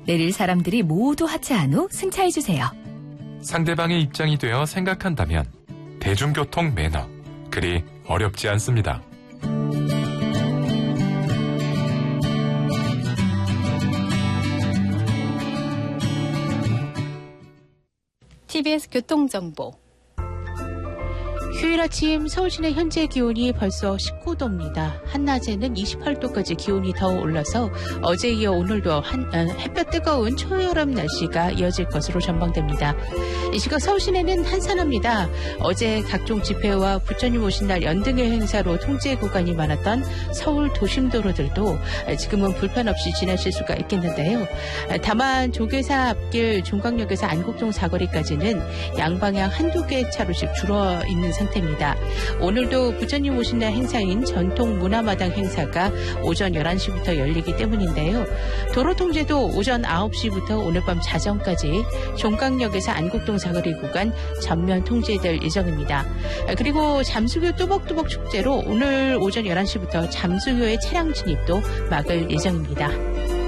내릴 사람들이 모두 하차한 후 승차해주세요. 상대방의 입장이 되어 생각한다면 대중교통 매너, 그리 어렵지 않습니다. TBS 교통정보. 휴일 아침 서울 시내 현재 기온이 벌써 19도입니다. 한낮에는 28도까지 기온이 더 올라서 어제 이어 오늘도 햇볕 뜨거운 초여름 날씨가 이어질 것으로 전망됩니다. 이 시각 서울 시내는 한산합니다. 어제 각종 집회와 부처님 오신 날 연등의 행사로 통제 구간이 많았던 서울 도심도로들도 지금은 불편 없이 지나실 수가 있겠는데요. 다만 조계사 앞길 종강역에서 안국동 사거리까지는 양방향 한두 개 차로씩 줄어 있는 상태입니다. 오늘도 부처님 오신 날 행사인 전통 문화마당 행사가 오전 11시부터 열리기 때문인데요. 도로 통제도 오전 9시부터 오늘 밤 자정까지 종강역에서 안국동 사거리 구간 전면 통제될 예정입니다. 그리고 잠수교 뚜벅뚜벅 축제로 오늘 오전 11시부터 잠수교의 차량 진입도 막을 예정입니다.